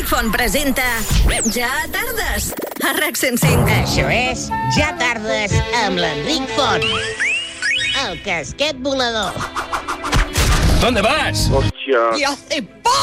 L'Enric Font presenta Ja tardes, a RAC 105. Això és Ja tardes amb l'Enric Font. El casquet volador. ¿Dónde vas? Hòstia. ¡Y hace ¡pum!